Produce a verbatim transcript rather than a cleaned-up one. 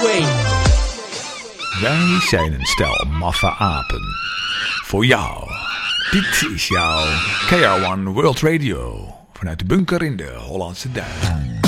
way. Wij zijn een stel maffe apen. Voor jou. Dit is jouw K R one World Radio. Vanuit de bunker in de Hollandse Duinen.